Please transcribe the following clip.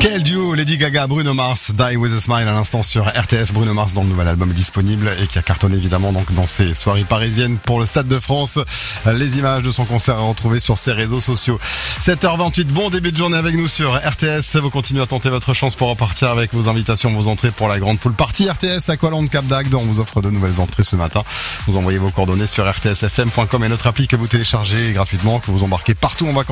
Quel duo, Lady Gaga, Bruno Mars, Die With A Smile à l'instant sur RTS. Bruno Mars dont le nouvel album est disponible et qui a cartonné évidemment donc dans ses soirées parisiennes pour le Stade de France. Les images de son concert à retrouver sur ses réseaux sociaux. 7h28, bon début de journée avec nous sur RTS. Vous continuez à tenter votre chance pour repartir avec vos invitations, vos entrées pour la grande pool party RTS à Aqualand Cap d'Agde. On vous offre de nouvelles entrées ce matin. Vous envoyez vos coordonnées sur rtsfm.com et notre appli que vous téléchargez gratuitement, que vous embarquez partout en vacances.